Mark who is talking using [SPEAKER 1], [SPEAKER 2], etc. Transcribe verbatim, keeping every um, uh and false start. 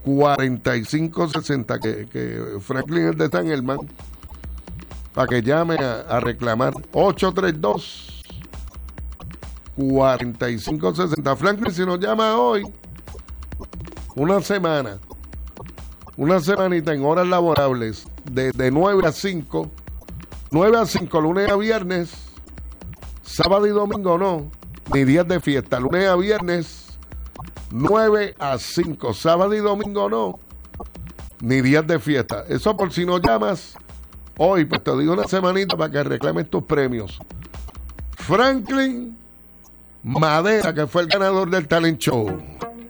[SPEAKER 1] cuarenta y cinco sesenta, que, que Franklin es de San Germán, para que llame a, a reclamar. Ocho tres dos, cuarenta y cinco sesenta. Franklin, si nos llama hoy, una semana, una semanita en horas laborables, de, de nueve a cinco, nueve a cinco, lunes a viernes, sábado y domingo no, ni días de fiesta, lunes a viernes, nueve a cinco, sábado y domingo no, ni días de fiesta. Eso por si no llamas hoy, pues te digo una semanita para que reclames tus premios. Franklin Madera, que fue el ganador del Talent Show.